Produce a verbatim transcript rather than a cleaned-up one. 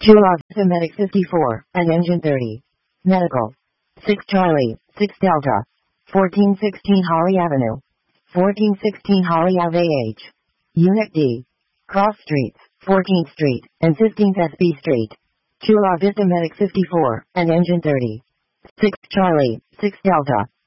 Chula Vista Medic fifty-four, and Engine thirty. Medical. six Charlie, six Delta. fourteen sixteen Holly Avenue. fourteen sixteen Holly Ave H. Unit D. Cross Streets, fourteenth Street, and fifteenth S B Street. Chula Vista Medic fifty-four, and Engine thirty. six Charlie, six Delta.